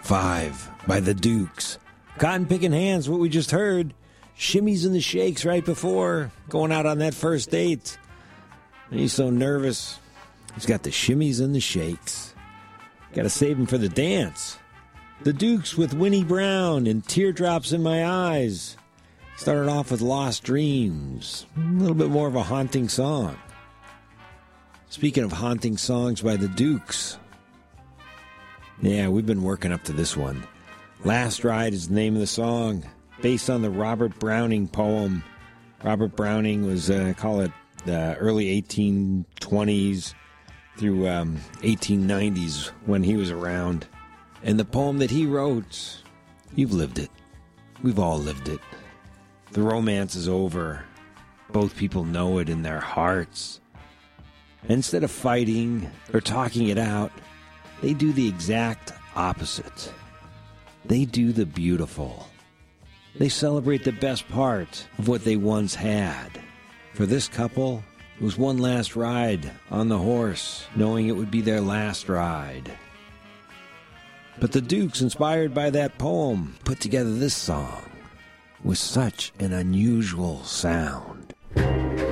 5 by the Dukes. Cotton Picking Hands, what we just heard. Shimmies and the Shakes right before going out on that first date. And he's so nervous. He's got the shimmies and the shakes. Got to save him for the dance. The Dukes with Winnie Brown and Teardrops in My Eyes. Started off with Lost Dreams. A little bit more of a haunting song. Speaking of haunting songs by the Dukes. Yeah, we've been working up to this one. Last Ride is the name of the song, based on the Robert Browning poem. Robert Browning was, call it, the early 1820s through 1890s when he was around. And the poem that he wrote, you've lived it. We've all lived it. The romance is over. Both people know it in their hearts. And instead of fighting or talking it out, they do the exact opposite. They do the beautiful. They celebrate the best part of what they once had. For this couple, it was one last ride on the horse, knowing it would be their last ride. But the Dukes, inspired by that poem, put together this song with such an unusual sound.